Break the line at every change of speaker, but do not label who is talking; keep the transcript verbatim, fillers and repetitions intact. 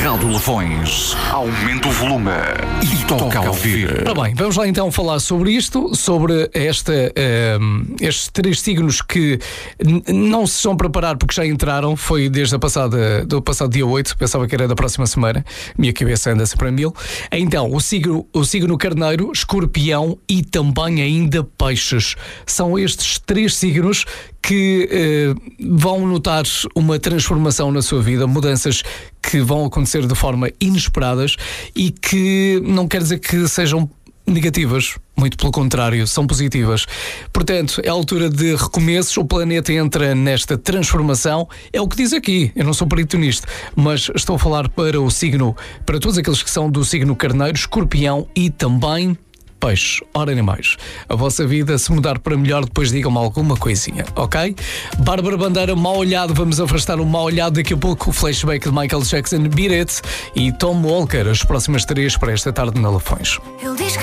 Rádio Lafões. Aumente o volume e toca a ouvir.
Ora bem, vamos lá então falar sobre isto, sobre esta, um, estes três signos que n- não se estão a preparar porque já entraram. Foi desde a passada, do passado dia oito, pensava que era da próxima semana. Minha cabeça anda sempre a mil. Então, o signo, o signo Carneiro, Escorpião e também ainda Peixes. São estes três signos que eh, vão notar uma transformação na sua vida, mudanças que vão acontecer de forma inesperadas e que não quer dizer que sejam negativas, muito pelo contrário, são positivas. Portanto, é a altura de recomeços, o planeta entra nesta transformação, é o que diz aqui, eu não sou perito nisto, mas estou a falar para o signo, para todos aqueles que são do signo Carneiro, Escorpião e também Peixe. Ora nem mais. A vossa vida, se mudar para melhor, depois digam-me alguma coisinha, ok? Bárbara Bandeira, Mal Olhado, vamos afastar o Mal Olhado daqui a pouco, o flashback de Michael Jackson, Beat It e Tom Walker, as próximas três para esta tarde na Lafões.
Ele diz que